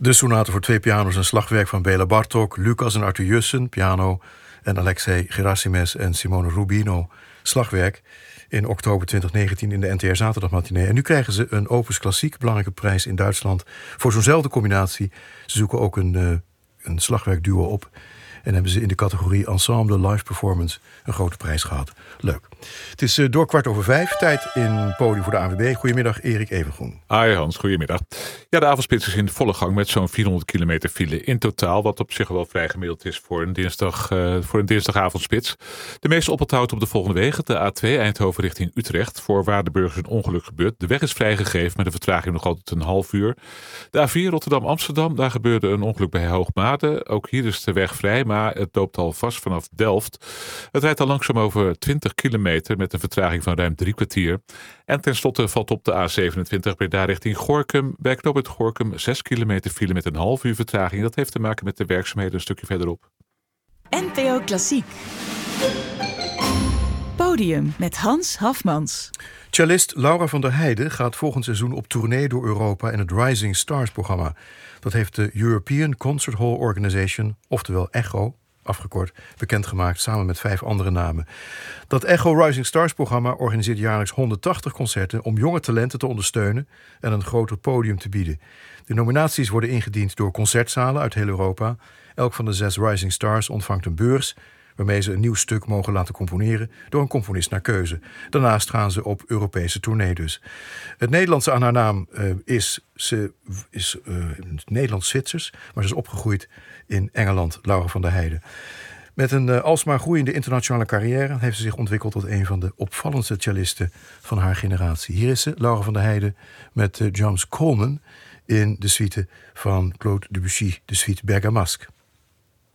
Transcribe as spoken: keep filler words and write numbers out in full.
De sonate voor twee piano's en slagwerk van Béla Bartók, Lucas en Arthur Jussen, piano, en Alexei Gerasimes en Simone Rubino, slagwerk, in oktober twintig negentien in de N T R Zaterdagmatinee. En nu krijgen ze een Opus Klassiek, belangrijke prijs in Duitsland, voor zo'nzelfde combinatie. Ze zoeken ook een, uh, een slagwerkduo op en hebben ze in de categorie Ensemble Live Performance een grote prijs gehad. Leuk. Het is uh, door kwart over vijf, tijd in Podium voor de A N W B. Goedemiddag, Erik Evengroen. Hi Hans, goedemiddag. Ja, de avondspits is in volle gang met zo'n vierhonderd kilometer file in totaal, wat op zich wel vrij gemiddeld is voor een, dinsdag, uh, voor een dinsdagavondspits. De meeste oponthoud op de volgende wegen. De A twee Eindhoven richting Utrecht. Voor Waardenburg is een ongeluk gebeurd. De weg is vrijgegeven met een vertraging nog altijd een half uur. De A vier Rotterdam-Amsterdam, daar gebeurde een ongeluk bij Hoogmade. Ook hier is de weg vrij, maar het loopt al vast vanaf Delft. Het rijdt al langzaam over twintig kilometer met een vertraging van ruim drie kwartier. En tenslotte valt op de A zevenentwintig Breda richting Gorinchem. Bij knooppunt Gorinchem zes kilometer file met een half uur vertraging. Dat heeft te maken met de werkzaamheden een stukje verderop. N P O Klassiek. Podium met Hans Hafmans. Cellist Laura van der Heijden gaat volgend seizoen op tournee door Europa in het Rising Stars programma. Dat heeft de European Concert Hall Organization, oftewel ECHO, afgekort, bekendgemaakt samen met vijf andere namen. Dat ECHO Rising Stars programma organiseert jaarlijks honderdtachtig concerten om jonge talenten te ondersteunen en een groter podium te bieden. De nominaties worden ingediend door concertzalen uit heel Europa. Elk van de zes Rising Stars ontvangt een beurs waarmee ze een nieuw stuk mogen laten componeren door een componist naar keuze. Daarnaast gaan ze op Europese tournee dus. Het Nederlandse aan haar naam uh, is, ze is uh, Nederlands-Zwitsers, maar ze is opgegroeid in Engeland, Laura van der Heijden. Met een uh, alsmaar groeiende internationale carrière heeft ze zich ontwikkeld tot een van de opvallendste cellisten van haar generatie. Hier is ze, Laura van der Heijden, met uh, James Coleman in de suite van Claude Debussy, de suite Bergamasque.